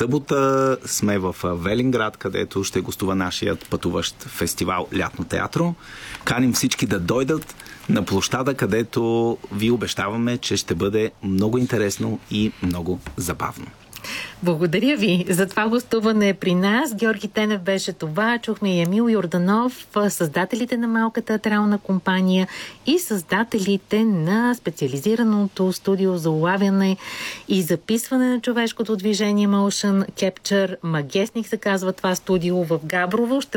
събота сме в Велинград, където ще гостува нашият пътуващ фестивал Лятно театро. Каним всички да дойдат на площада, където ви обещаваме, че ще бъде много интересно и много забавно. Благодаря ви за това гостуване при нас. Георги Тенев беше това. Чухме и Емил Йорданов, създателите на малка театрална компания и създателите на специализираното студио за улавяне и записване на човешкото движение Motion Capture. Магесник се казва това студио в Габрово.